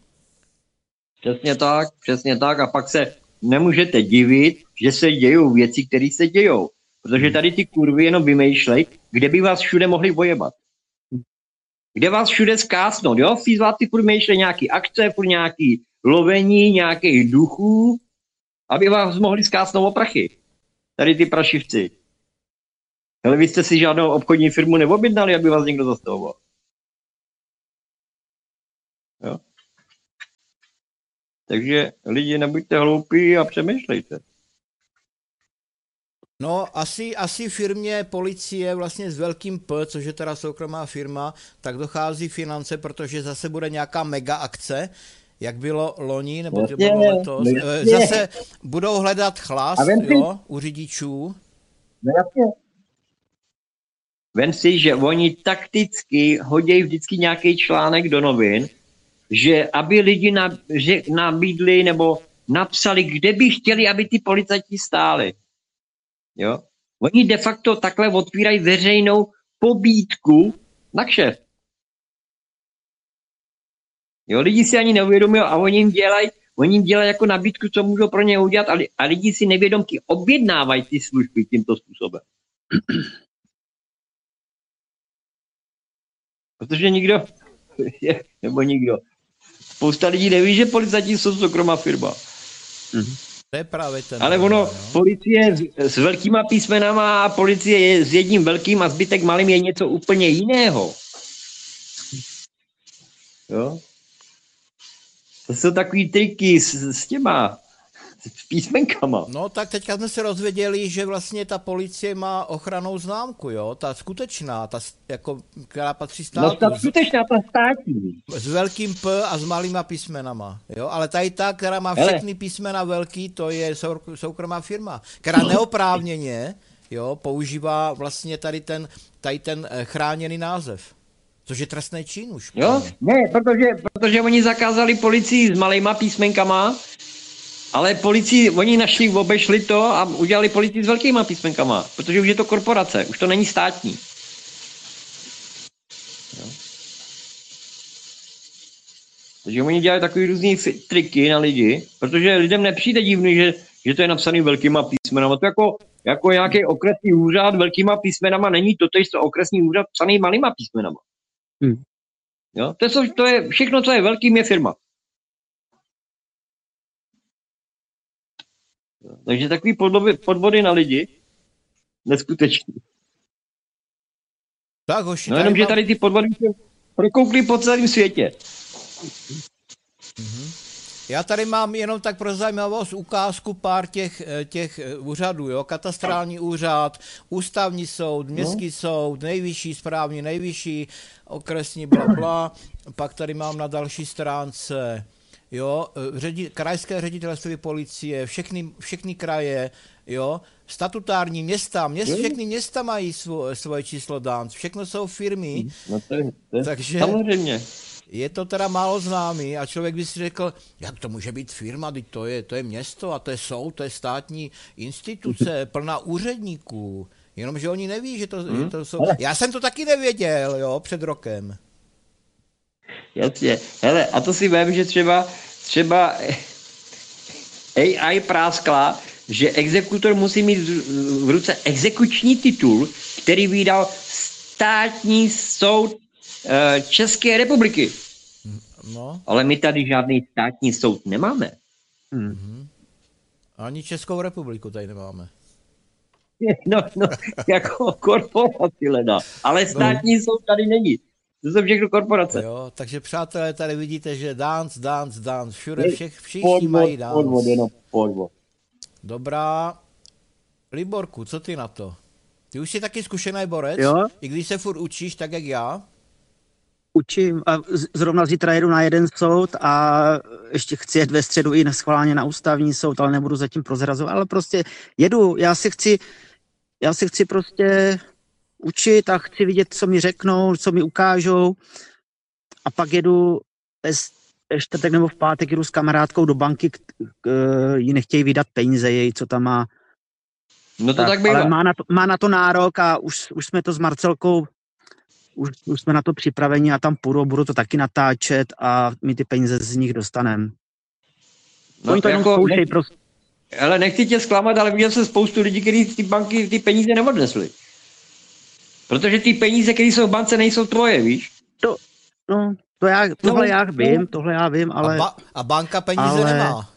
Přesně tak a pak se nemůžete divit, že se dějou věci, které se dějou, protože tady ty kurvy jenom vymýšlej, kde by vás všude mohli vojebat. kde vás všude zkásnout, jo? Fízláci furt myšlí nějaký akce, furt nějaký lovení, nějakých duchů, aby vás mohli zkásnout o prachy. Tady ty prašivci. Ale vy jste si žádnou obchodní firmu neobjednali, aby vás někdo zastavoval. Jo? Takže lidi, nebuďte hloupí a přemýšlejte. No, asi firmě policie vlastně s velkým P, což je teda soukromá firma, tak dochází finance, protože zase bude nějaká mega akce, jak bylo loni, nebo to bylo letos. Zase budou hledat chlas, jo, u řidičů. No jasně. Vem si, že oni takticky hodí vždycky nějaký článek do novin, že aby lidi nabídli nebo napsali, kde by chtěli, aby ty policajti stáli. Jo? Oni de facto takhle otvírají veřejnou pobídku na kšeft. Jo, lidi si ani neuvědomují a oni jim dělají jako nabídku, co můžou pro ně udělat a lidi si nevědomky objednávají ty služby tímto způsobem. Protože nikdo, spousta lidí neví, že policajti jsou soukromá firma. To je právě ten. Ale ono, policie s velkýma písmenama a policie je s jedním velkým a zbytek malým je něco úplně jiného. Jo? To jsou takový triky s těma písmenkama. No tak teďka jsme se rozvěděli, že vlastně ta policie má ochrannou známku, jo, ta skutečná, ta jako, která patří státu. No ta skutečná, ta státní. S velkým P a s malýma písmenama, jo, ale tady ta, která má všechny písmena velký, to je soukromá firma, která neoprávněně, jo, používá vlastně tady ten chráněný název. Což je trestný čin už. Jo, ne, protože oni zakázali policii s malýma písmenkama, ale policii, oni obešli to a udělali policii s velkýma písmenkama, protože už je to korporace, už to není státní. Jo. Takže oni dělají takový různý triky na lidi, protože lidem nepřijde divný, že to je napsaný velkýma písmenama. To jako nějaký okresní úřad velkýma písmenama není totéž co okresní úřad psaný malýma písmenama. Jo? To je všechno, co je velkým, je firma. Takže takový podvody na lidi neskutečný. Tak, hoši, no jenom, že tady ty podvody se prokoukly po celém světě. Já tady mám jenom tak pro zajímavost ukázku pár těch úřadů, jo, katastrální úřad, ústavní soud, městský soud, nejvyšší správní, nejvyšší okresní blabla, pak tady mám na další stránce, jo, krajské ředitelství policie, všechny kraje, jo, statutární města, všechny města mají svoje číslo dánc, všechno jsou firmy, no to je takže samozřejmě. Je to teda málo známý a člověk by si řekl, jak to může být firma, teď to je město a to je soud, to je státní instituce, plná úředníků, jenomže oni neví, že to jsou... Já jsem to taky nevěděl, jo, před rokem. Jasně, hele, a to si vím, že třeba AI práskla, že exekutor musí mít v ruce exekuční titul, který vydal státní soud České republiky. No. Ale my tady žádný státní soud nemáme. Ani Českou republiku tady nemáme. No, jako korporaci leda. Ale státní soud tady není. To jsou všechno korporace. Jo, takže přátelé, tady vidíte, že dance, všude všichni mají dance. Podvod. Dobrá. Liborku, co ty na to? Ty už jsi taky zkušený borec, jo? I když se furt učíš, tak jak já. Učím a zrovna zítra jedu na jeden soud a ještě chci jet ve středu i neschválně na ústavní soud, ale nebudu zatím prozrazovat, ale prostě jedu, já se chci prostě učit a chci vidět, co mi řeknou, co mi ukážou a pak jedu ve čtvrtek nebo v pátek jedu s kamarádkou do banky, jí nechtějí vydat peníze, její, co tam má. No to tak bývá. Ale má na to nárok a už jsme to s Marcelkou už jsme na to připraveni a tam půjdu, budu to taky natáčet a my ty peníze z nich dostaneme. No oni to jako zkoušej prostě. Ale nechci tě zklamat, ale viděl jsem spoustu lidí, kteří z ty banky ty peníze neodnesli. Protože ty peníze, které jsou v bance, nejsou tvoje, víš? Tohle já vím, ale... A banka peníze nemá.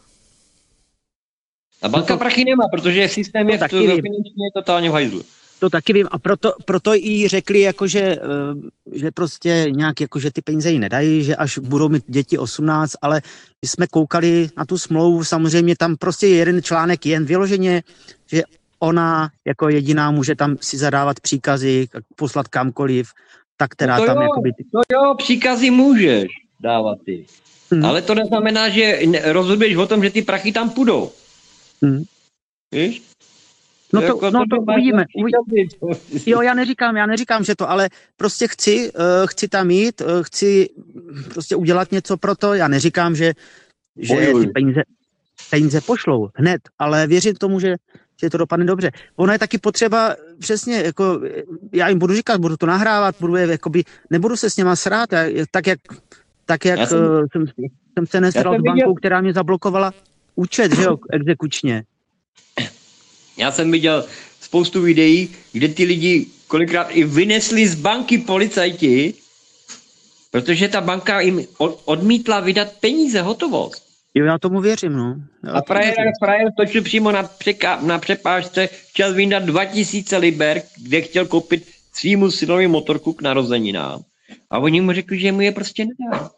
A banka prachy nemá, protože systém je finančně totálně v hajzlu. To taky vím a proto jí řekli, jakože, že prostě nějak, jakože ty peníze jí nedají, že až budou mít děti 18, ale když jsme koukali na tu smlouvu, samozřejmě tam prostě je jeden článek jen vyloženě, že ona jako jediná může tam si zadávat příkazy, poslat kamkoliv, tak teda no tam jo, jakoby... To jo, příkazy můžeš dávat ty. Ale to neznamená, že rozhoduješ o tom, že ty prachy tam půjdou. Víš? No to uvidíme. Jo, já neříkám, že to, ale prostě chci tam jít, chci prostě udělat něco pro to. Já neříkám, že ty peníze pošlou hned, ale věřím tomu, že to dopadne dobře. Ono je taky potřeba přesně, jako já jim budu říkat, budu to nahrávat, nebudu se s něma srát, tak jak jsem se nesral s bankou, která mě zablokovala účet, že jo, exekučně. Já jsem viděl spoustu videí, kde ty lidi kolikrát i vynesli z banky policajti, protože ta banka jim odmítla vydat peníze, hotovost. Jo, já tomu věřím, no. A frajer točil přímo na přepážce, chtěl vyndat 2000 liber, kde chtěl koupit svýmu synovi motorku k narozeninám. A oni mu řekli, že mu je prostě nedá.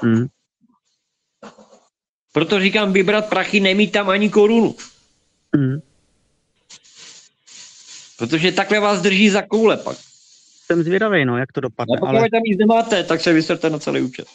Proto říkám, vybrat prachy, nemít tam ani korunu. Protože takhle vás drží za koule pak. Jsem zvědavej, no, jak to dopadne. A pokud tam nic nemáte, tak se vysrte na celý účet.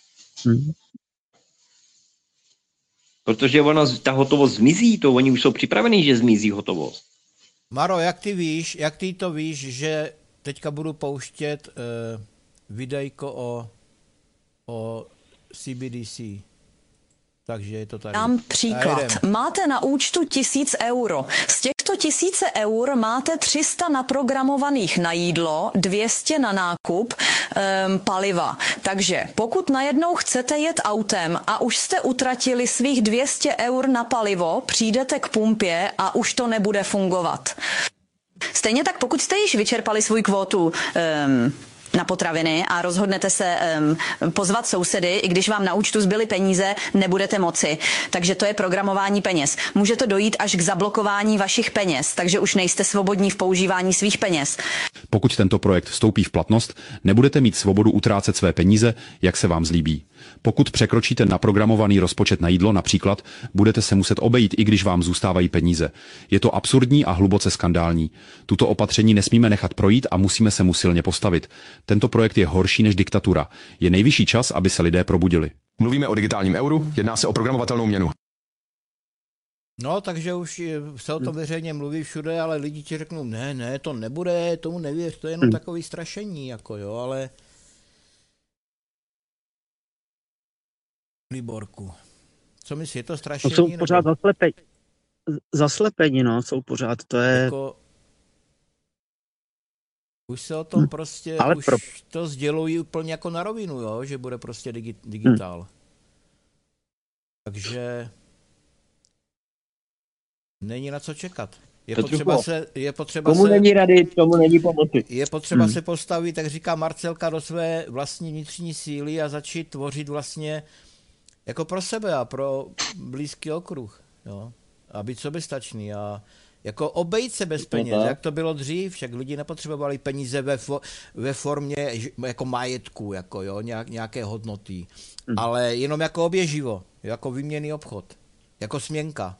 Protože ta hotovost zmizí, oni už jsou připravení, že zmizí hotovost. Maro, jak ty to víš, že teďka budu pouštět videjko o CBDC? Takže je to tady. Dám příklad. Máte na účtu 1000 euro. Z těchto 1000 eur máte 300 naprogramovaných na jídlo, 200 na nákup paliva. Takže pokud najednou chcete jet autem a už jste utratili svých 200 eur na palivo, přijdete k pumpě a už to nebude fungovat. Stejně tak, pokud jste již vyčerpali svůj kvótu na potraviny a rozhodnete se pozvat sousedy, i když vám na účtu zbyly peníze, nebudete moci. Takže to je programování peněz. Může to dojít až k zablokování vašich peněz, takže už nejste svobodní v používání svých peněz. Pokud tento projekt vstoupí v platnost, nebudete mít svobodu utrácet své peníze, jak se vám zlíbí. Pokud překročíte naprogramovaný rozpočet na jídlo například, budete se muset obejít, i když vám zůstávají peníze. Je to absurdní a hluboce skandální. Tuto opatření nesmíme nechat projít a musíme se mu silně postavit. Tento projekt je horší než diktatura. Je nejvyšší čas, aby se lidé probudili. Mluvíme o digitálním euru, jedná se o programovatelnou měnu. No, takže už se o tom veřejně mluví všude, ale lidi ti řeknou, ne, to nebude, tomu nevěř, to je jenom takový strašení, jako jo, ale... Liborku, co myslíš, je to strašení? Jsou pořád zaslepení, no, jsou pořád, to je... Jako... Už se o tom prostě, to sdělují úplně jako na rovinu, jo, že bude prostě digitál. Takže není na co čekat. Je potřeba komu není rady, tomu není pomoci. Je potřeba se postavit, tak říká Marcelka, do své vlastní vnitřní síly a začít tvořit vlastně jako pro sebe a pro blízký okruh, jo. A být soběstačný a jako obejít se bez peněz, jak to bylo dřív, však lidi nepotřebovali peníze ve formě jako majetku, jako jo, nějaké hodnoty, ale jenom jako oběživo, jako výměnný obchod, jako směnka.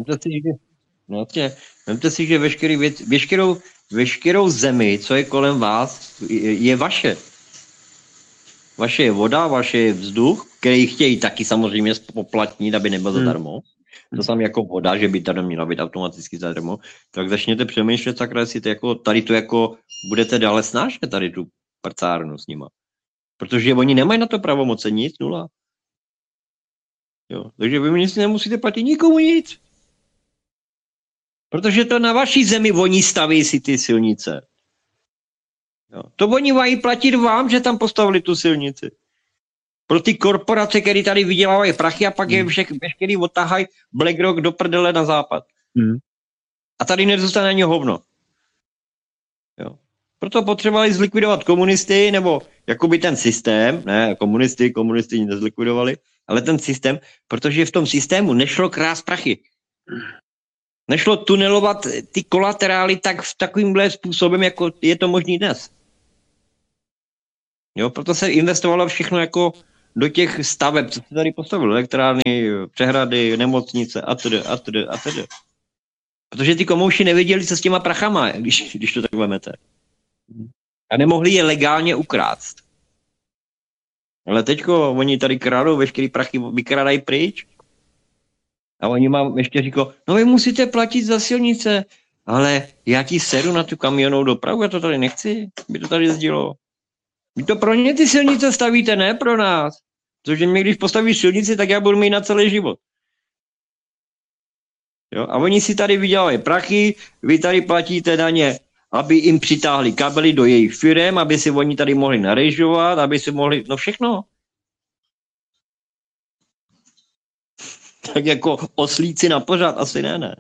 Vemte si, že veškerou zemi, co je kolem vás, je vaše. Vaše je voda, vaše je vzduch, který chtějí taky samozřejmě spoplatnit, aby nebyl zadarmo. To samé jako voda, že by tady měla být automaticky zadarmo. Tak začněte přemýšlet, sakra, jestli tady to jako budete dále snášet, tady tu prcárnu s nima. Protože oni nemají na to pravomoce nic, nula. Jo, takže vy si nemusíte platit nikomu nic. Protože to na vaší zemi oni staví si ty silnice. Jo. To oni mají platit vám, že tam postavili tu silnici. Pro ty korporace, které tady vydělávají prachy a pak je veškerý odtahají BlackRock do prdele na západ. A tady nezůstane ani hovno. Jo. Proto potřebovali zlikvidovat komunisty, nebo jakoby ten systém, ne, komunisty nezlikvidovali, ale ten systém, protože v tom systému nešlo krást prachy. Nešlo tunelovat ty kolaterály tak v takovýmhle způsobem, jako je to možný dnes. Jo, proto se investovalo všechno jako do těch staveb, co se tady postavilo, elektrárny, přehrady, nemocnice atd. Protože ty komouši nevěděli, co s těma prachama, když to tak vemete. A nemohli je legálně ukrást. Ale teďko oni tady krádou, veškerý prachy vykrádají pryč. A oni vám ještě říkají, no vy musíte platit za silnice, ale já ti sedu na tu kamionovou dopravu, já to tady nechci, by to tady jezdilo. Vy to pro ně ty silnice stavíte, ne pro nás. Protože mě, když postavíš silnici, tak já budu mít na celý život. Jo? A oni si tady vydělají prachy, vy tady platíte daně, aby jim přitáhli kabely do jejich firem, aby si oni tady mohli narežovat, aby si mohli, no všechno. Tak jako oslíci na pořád, asi ne.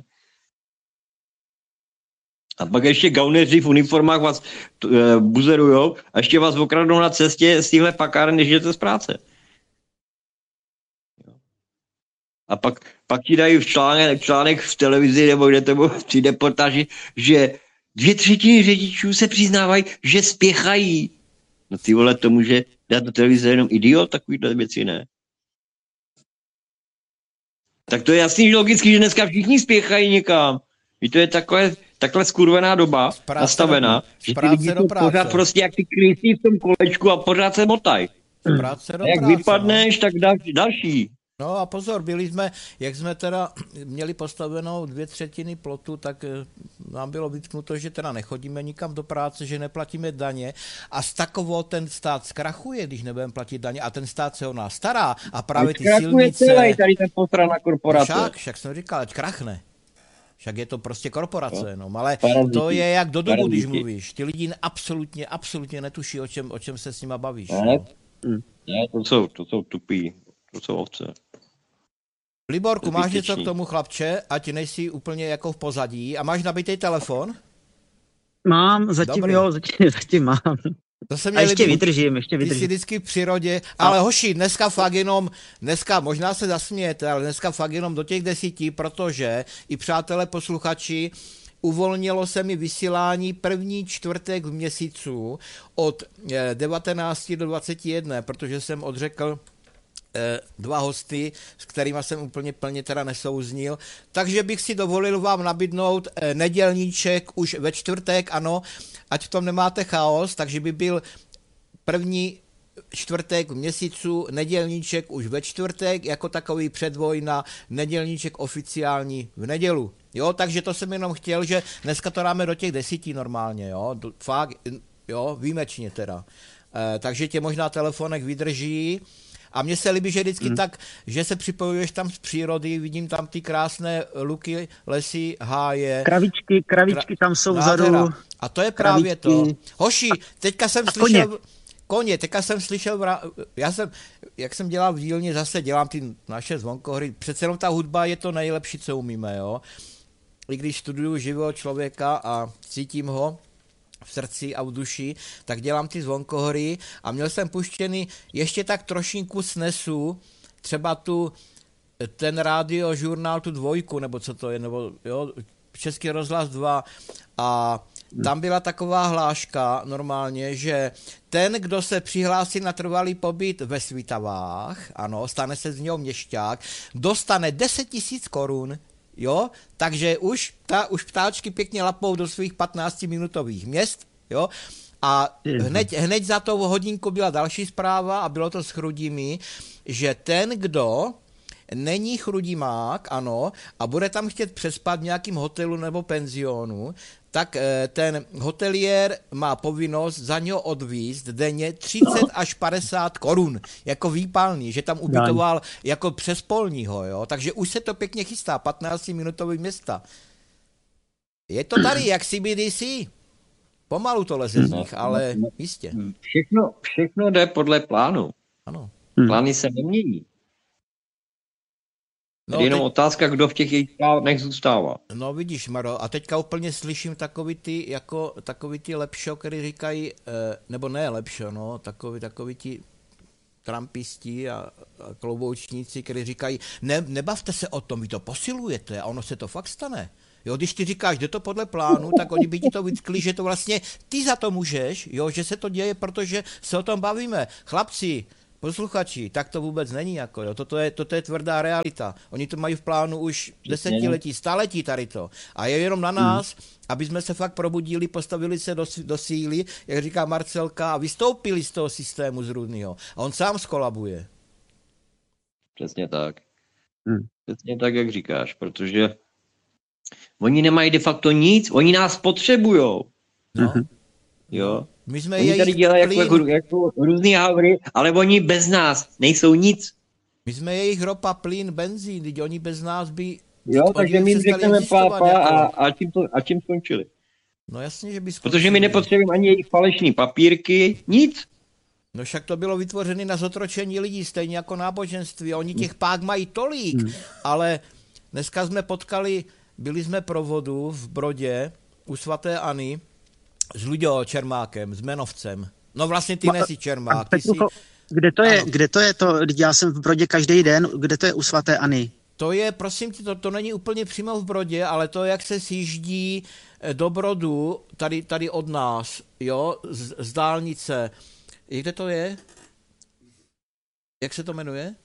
A pak ještě gauneři v uniformách vás buzerujou a ještě vás okradnou na cestě z téhle pakárny, než jdete z práce. A pak ti dají článek v televizi nebo kde to bylo při reportáži, že 2/3 řidičů se přiznávají, že spěchají. No ty vole, to může dát do televize jenom idiot, takovýhle věci ne. Tak to je jasný, že logicky, že dneska všichni spěchají někam. I to je takhle skurvená doba nastavená, že ty lidi jsou pořád prostě jak ty krysy v tom kolečku a pořád se motají. A jak vypadneš, tak další. No a pozor, jak jsme teda měli postavenou 2/3 plotu, tak nám bylo vytknuto, že teda nechodíme nikam do práce, že neplatíme daně a z takového ten stát zkrachuje, když nebudeme platit daně a ten stát se o nás stará a právě ty silnice... Celý tady ten posrana korporace. Však jsem říkal, ať krachne. Však je to prostě korporace, no, ale to je jak do dobu, když mluvíš. Ty lidi absolutně netuší, o čem se s nima bavíš. Ne, to jsou tupí, to jsou ovce. Liborku, máš něco k tomu, chlapče, ať nejsi úplně jako v pozadí a máš nabitý telefon? Mám, zatím mám. To se a ještě vydržím. Ty jsi vždycky v přírodě, ale hoši, dneska možná se zasmějete, ale dneska fakt jenom do těch 10, protože i přátelé posluchači, uvolnilo se mi vysílání první čtvrtek v měsícu od 19 do 21, protože jsem odřekl 2 hosty, s kterými jsem úplně plně teda nesouznil. Takže bych si dovolil vám nabídnout nedělníček už ve čtvrtek, ano, ať v tom nemáte chaos, takže by byl první čtvrtek v měsícu, nedělníček už ve čtvrtek, jako takový předvoj na nedělníček oficiální v nedělu. Jo, takže to jsem jenom chtěl, že dneska to dáme do těch 10 normálně, jo, fakt, jo, výjimečně teda. Takže tě možná telefonek vydrží. A mně se líbí, že vždycky tak, že se připojuješ tam z přírody, vidím tam ty krásné luky, lesy, háje. Kravičky tam jsou vzadu. A to je právě to. Hoši, teďka jsem slyšel... Koně, teďka jsem slyšel, jak jsem dělal v dílně, zase dělám ty naše zvonkohry, přece jenom ta hudba je to nejlepší, co umíme, jo. I když studuju živého člověka a cítím ho v srdci a v duši, tak dělám ty zvonkohory a měl jsem puštěný ještě tak trošinku snesu, třeba ten radiožurnál, tu 2, nebo co to je, nebo jo, Český rozhlas 2 a tam byla taková hláška normálně, že ten, kdo se přihlásí na trvalý pobyt ve Svitavách, ano, stane se z něho měšťák, dostane 10 000 korun, jo, takže už ptáčky pěkně lapou do svých 15minutových měst, jo, a hned za to hodinku byla další zpráva a bylo to s Chrudimi, že ten, kdo není chrudimák, ano, a bude tam chtět přespat v nějakým hotelu nebo penzionu, tak ten hoteliér má povinnost za něho odvízt denně 30 až 50 korun, jako výpalný, že tam ubytoval jako přes polního, jo, takže už se to pěkně chystá, 15minutový města. Je to tady, jak CBDC. Pomalu to leze z nich, ale jistě. Všechno jde podle plánu. Ano. Plány se nemění. No, jenom otázka, kdo v těch jejich státech zůstává. No vidíš, Maro, a teďka úplně slyším takový ty lepšo, který říkají, nebo ne lepšo, no, takový ti trumpisti a klouboučníci, kteří říkají, nebavte se o tom, vy to posilujete a ono se to fakt stane. Jo, když ty říkáš, jde to podle plánu, tak oni by ti to vytkli, že to vlastně ty za to můžeš, jo, že se to děje, protože se o tom bavíme. Chlapci, posluchači, tak to vůbec není, jako, jo. Toto je tvrdá realita. Oni to mají v plánu už desetiletí, staletí tady to. A je jenom na nás, aby jsme se fakt probudili, postavili se do síly, jak říká Marcelka, a vystoupili z toho systému zrůdnýho. A on sám skolabuje. Přesně tak. Přesně tak, jak říkáš, protože oni nemají de facto nic, oni nás potřebujou. No. Jo. My jsme oni tady dělají jako různý havry, ale oni bez nás nejsou nic. My jsme jejich ropa, plyn, benzín, teď oni bez nás by... Jo, takže my jim řekneme pápa a tím skončili. No jasně, že by skončili. Protože my nepotřebujeme ani jejich falešný papírky, nic. No však to bylo vytvořené na zotročení lidí, stejně jako náboženství. Oni těch pák mají tolik, ale dneska jsme byli jsme pro vodu v Brodě u svaté Anny s Luďo Čermákem, s Menovcem. No vlastně ty nejsi Čermák. Kde to je to? Já jsem v Brodě každý den, kde to je u svaté Anny? To je, prosím tě, to není úplně přímo v Brodě, ale to, jak se sjíždí do Brodu, tady od nás, jo, z dálnice. Kde to je? Jak se to jmenuje?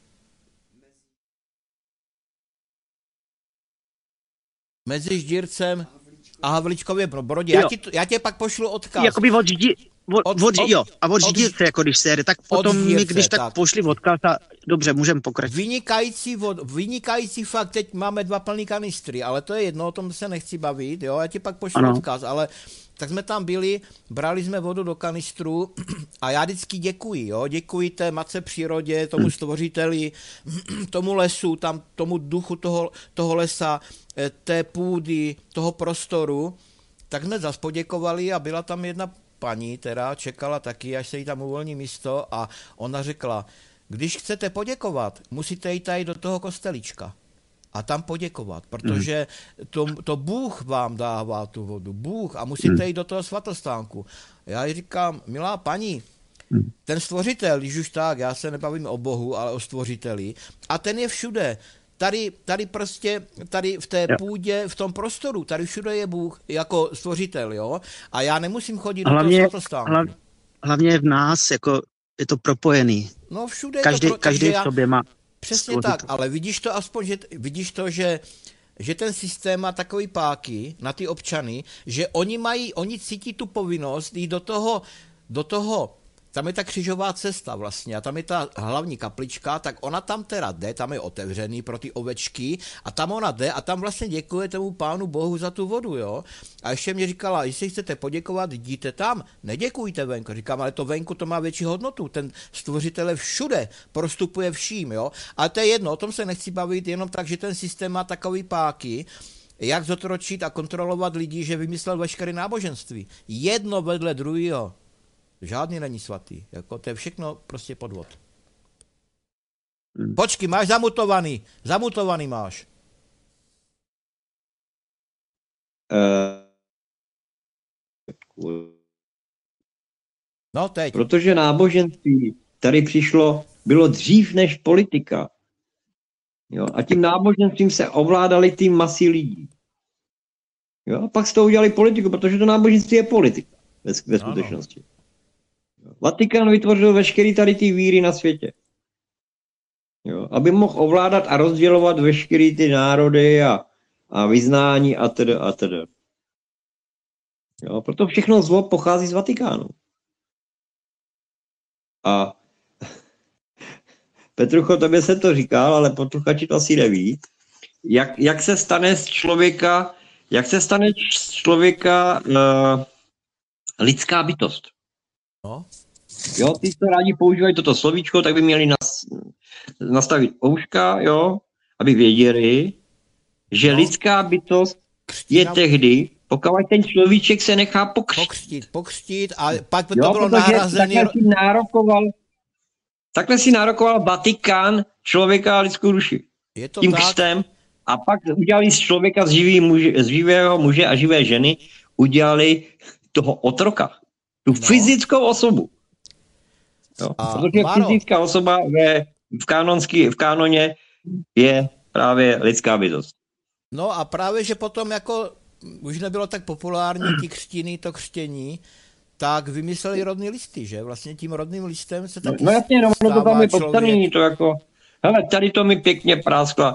Mezi Ždírcem a Havlíčkově Brodě. Já tě pak pošlu odkaz. Jakoby od Ždírce, jako když se jede, tak potom mi, když tak pošli odkaz a dobře, můžeme pokračovat. Vynikající fakt, teď máme 2 plný kanistry, ale to je jedno, o tom se nechci bavit, jo, já ti pak pošlu odkaz, ale tak jsme tam byli, brali jsme vodu do kanistru a já vždycky děkuji té matce přírodě, tomu stvořiteli, tomu lesu, tomu duchu toho lesa, té půdy, toho prostoru, tak jsme zas poděkovali a byla tam jedna paní, která čekala taky, až se jí tam uvolní místo a ona řekla, když chcete poděkovat, musíte jít tady do toho kostelička a tam poděkovat, protože to Bůh vám dává tu vodu, Bůh, a musíte jít do toho svatostánku. Já jí říkám, milá paní, ten stvořitel, když už tak, já se nebavím o Bohu, ale o stvořiteli, a ten je všude. Tady v té půdě, v tom prostoru, tady všude je Bůh jako stvořitel, jo? A já nemusím chodit do toho svatostánku. Hlavně v nás, jako je to propojený. No všude každý v sobě má. Přesně tak, ale vidíš to aspoň, že ten systém má takový páky na ty občany, že oni cítí tu povinnost jít do toho, tam je ta křižová cesta vlastně a tam je ta hlavní kaplička, tak ona tam teda jde, tam je otevřený pro ty ovečky a tam ona jde a tam vlastně děkuje tomu Pánu Bohu za tu vodu, jo. A ještě mě říkala, jestli chcete poděkovat, jděte tam, neděkujte venku. Říkám, ale to venku to má větší hodnotu, ten stvořitel všude prostupuje vším, jo. Ale to je jedno, o tom se nechci bavit, jenom tak, že ten systém má takový páky, jak zotročit a kontrolovat lidi, že vymyslel veškeré náboženství. Jedno vedle druhého. Žádný není svatý. Jako to je všechno prostě podvod. Počkej, máš zamutovaný. Zamutovaný máš. No teď. Protože náboženství tady bylo dřív než politika. Jo? A tím náboženstvím se ovládaly ty masy lidí. Jo? A pak z toho udělali politiku, protože to náboženství je politika ve skutečnosti. Vatikán vytvořil veškerý tady ty víry na světě. Jo, aby mohl ovládat a rozdělovat veškerý ty národy a vyznání a tedy. Jo, proto všechno zlo pochází z Vatikánu. A Petrucho, tobě se to říkal, ale posluchači to asi neví. Jak se stane z člověka lidská bytost? No. Jo, ty, co rádi používají toto slovíčko, tak by měli nastavit ouška, jo, aby věděli, že lidská bytost je tehdy, pokud ten človíček se nechá pokřtít a pak by to bylo nahrazený. Takhle si nárokoval Vatikán člověka a lidskou duši. Je to tím tak? křtem a pak udělali z člověka z živého muže a živé ženy, udělali toho otroka. Tu fyzickou osobu. Jo? Protože fyzická osoba v kánoně je právě lidská bytost. No a právě, že potom jako už nebylo tak populární ty křtiny, to křtění, tak vymysleli rodný listy, že? Vlastně tím rodným listem se taky no jasně, no to tam je člověk. podstavený, to jako, hele, tady to mi pěkně práskla